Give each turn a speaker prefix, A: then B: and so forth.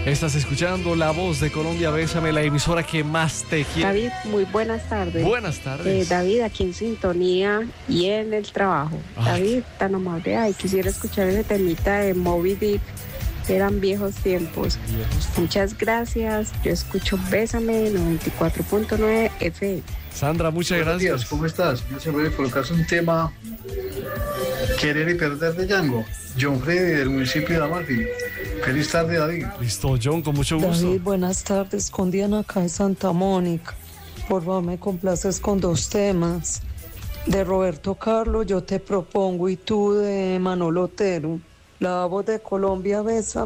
A: Estás escuchando La Voz de Colombia, Bésame, la emisora que más te quiere.
B: David, muy buenas tardes.
A: Buenas tardes.
B: David, aquí en sintonía y en el trabajo. David, tan amable. Ay, quisiera escuchar ese temita de Moby Dick. Eran viejos tiempos. Muchas gracias. Yo escucho Bésame 94.9 FM.
A: Sandra, muchas
C: Buenos
A: gracias.
C: días, ¿cómo estás? Yo se voy a colocar un tema Querer y Perder de Django. John Freddy del municipio de Amalfi. Feliz tarde, David.
A: Listo, John, con mucho gusto.
D: David, buenas tardes. Con Diana acá de Santa Mónica. Por favor, me complaces con 2 temas. De Roberto Carlos, Yo te propongo, y tú de Manolo Otero. La Voz de Colombia, Bésame.